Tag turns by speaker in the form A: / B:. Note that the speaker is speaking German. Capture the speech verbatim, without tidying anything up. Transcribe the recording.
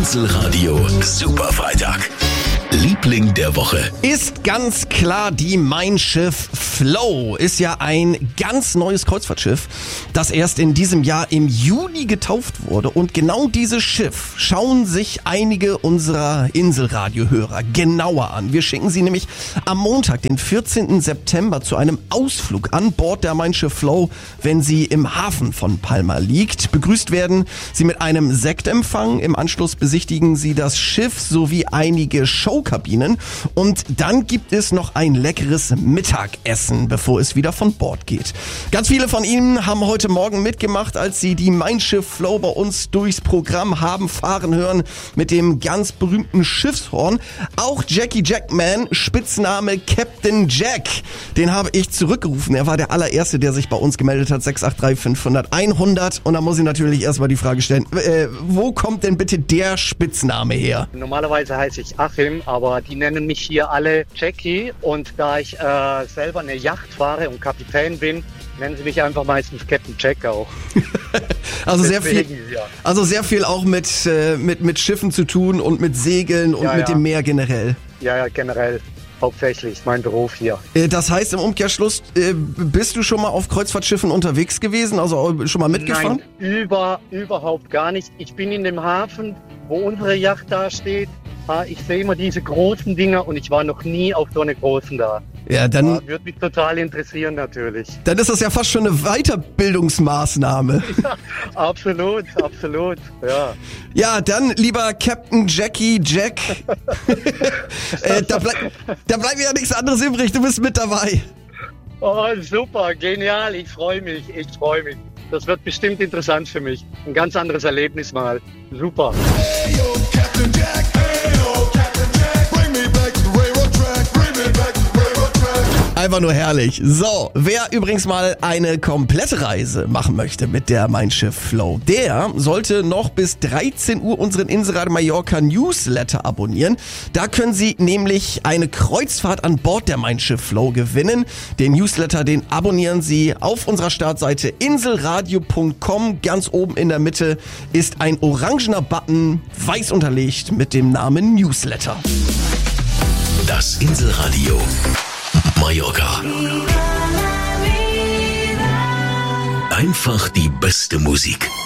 A: Inselradio Superfreitag. Liebling der Woche.
B: Ist ganz klar die Mein Schiff Flow. Ist ja ein ganz neues Kreuzfahrtschiff, das erst in diesem Jahr im Juni getauft wurde. Und genau dieses Schiff schauen sich einige unserer Inselradiohörer genauer an. Wir schicken sie nämlich am Montag, den vierzehnten September, zu einem Ausflug an Bord der Mein Schiff Flow, wenn sie im Hafen von Palma liegt. Begrüßt werden sie mit einem Sektempfang. Im Anschluss besichtigen sie das Schiff sowie einige Showkabinen. Und dann gibt es noch ein leckeres Mittagessen, bevor es wieder von Bord geht. Ganz viele von Ihnen haben heute Morgen mitgemacht, als sie die Mein Schiff Flow bei uns durchs Programm haben fahren hören mit dem ganz berühmten Schiffshorn. Auch Jackie Jackman, Spitzname Captain Jack, den habe ich zurückgerufen. Er war der allererste, der sich bei uns gemeldet hat. sechs acht drei fünfhundert hundert. Und da muss ich natürlich erstmal die Frage stellen, äh, wo kommt denn bitte der Spitzname her?
C: Normalerweise heiße ich Achim, aber die nennen mich hier alle Jackie. Und da ich äh, selber eine Yacht fahre und Kapitän bin, nennen sie mich einfach meistens Captain Jack auch.
B: also sehr
C: Deswegen,
B: viel,
C: ja.
B: also sehr viel auch mit, äh, mit, mit Schiffen zu tun und mit Segeln und
C: Ja,
B: mit
C: ja.
B: dem Meer generell.
C: Ja, ja, generell. Hauptsächlich mein Beruf hier.
B: Äh, Das heißt im Umkehrschluss, äh, bist du schon mal auf Kreuzfahrtschiffen unterwegs gewesen, also schon mal mitgefahren?
C: Nein, über, überhaupt gar nicht. Ich bin in dem Hafen, wo unsere Yacht da steht. Ah, Ich sehe immer diese großen Dinger und ich war noch nie auf so eine großen da.
B: Ja, dann,
C: Ah, Würde mich total interessieren natürlich.
B: dann ist das ja fast schon eine Weiterbildungsmaßnahme.
C: Absolut, absolut, ja.
B: Ja, dann lieber Captain Jackie Jack. äh, da, bleib, da bleibt mir ja nichts anderes übrig, du bist mit dabei.
C: Oh, super, genial, ich freue mich, ich freue mich. Das wird bestimmt interessant für mich. Ein ganz anderes Erlebnis mal. Super.
D: Hey yo, Captain Jack. Hey yo, Captain Jack. Bring me back to the railroad track. Bring me back to the railroad track.
B: Einfach nur herrlich. So, wer übrigens mal eine komplette Reise machen möchte mit der Mein Schiff Flow, der sollte noch bis dreizehn Uhr unseren Inselradio Mallorca Newsletter abonnieren. Da können Sie nämlich eine Kreuzfahrt an Bord der Mein Schiff Flow gewinnen. Den Newsletter, den abonnieren Sie auf unserer Startseite inselradio punkt com. Ganz oben in der Mitte ist ein orangener Button, weiß unterlegt mit dem Namen Newsletter.
A: Das Inselradio Mallorca. Einfach die beste Musik.